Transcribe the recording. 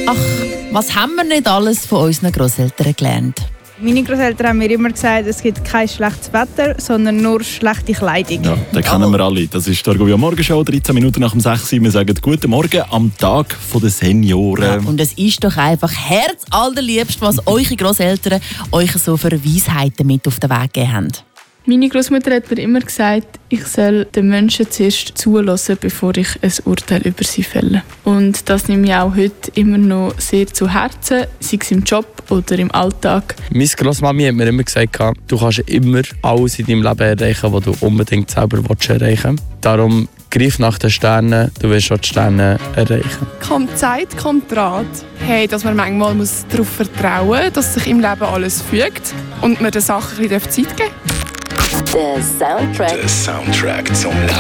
Ach, was haben wir nicht alles von unseren Grosseltern gelernt? Meine Grosseltern haben mir immer gesagt, es gibt kein schlechtes Wetter, sondern nur schlechte Kleidung. Ja, den kennen wir alle. Das ist die Argovia Morgenshow, 13 Minuten nach dem 6 Uhr. Wir sagen guten Morgen am Tag der Senioren. Ja, und es ist doch einfach herzallerliebst, was eure Grosseltern euch so für Weisheiten mit auf den Weg gegeben haben. Meine Großmutter hat mir immer gesagt, ich soll den Menschen zuerst zuhören, bevor ich ein Urteil über sie fälle. Und das nehme ich auch heute immer noch sehr zu Herzen, sei es im Job oder im Alltag. Meine Grossmami hat mir immer gesagt, du kannst immer alles in deinem Leben erreichen, was du unbedingt selber erreichen willst. Darum greif nach den Sternen, du wirst auch die Sterne erreichen. Kommt Zeit, kommt Rat. Hey, dass man manchmal darauf vertrauen muss, dass sich im Leben alles fügt und man den Sachen ein bisschen Zeit geben darf. Der Soundtrack zum Leben.